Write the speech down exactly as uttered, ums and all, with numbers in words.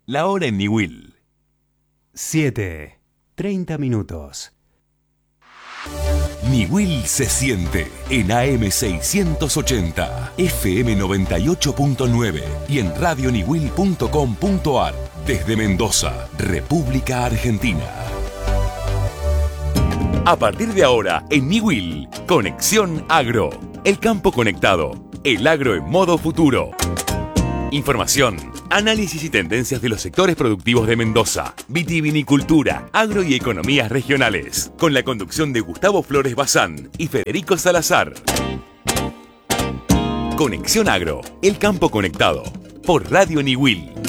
La hora en Niwil. siete. treinta minutos. Niwil se siente en A M seiscientos ochenta, F M noventa y ocho punto nueve y en radio niwil punto com punto ar desde Mendoza, República Argentina. A partir de ahora, en Niwil, Conexión Agro. El campo conectado. El agro en modo futuro. Información, análisis y tendencias de los sectores productivos de Mendoza, vitivinicultura, agro y economías regionales, con la conducción de Gustavo Flores Bazán y Federico Salazar. Conexión Agro, el campo conectado, por Radio Niwil.